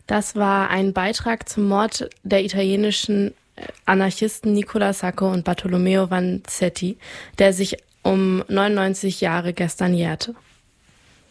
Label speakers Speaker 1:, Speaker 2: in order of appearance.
Speaker 1: Das war ein Beitrag zum Mord der italienischen Anarchisten Nicola Sacco und Bartolomeo Vanzetti, der sich um 99 Jahre gestern jährte.